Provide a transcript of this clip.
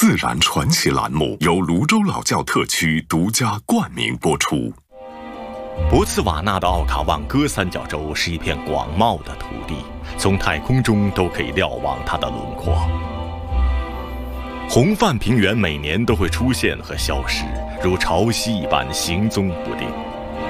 自然传奇栏目由泸州老窖特区独家冠名播出。 博茨瓦纳的奥卡旺戈三角洲是一片广袤的土地，从太空中都可以瞭望它的轮廓。红泛平原每年都会出现和消失，如潮汐一般行踪不定。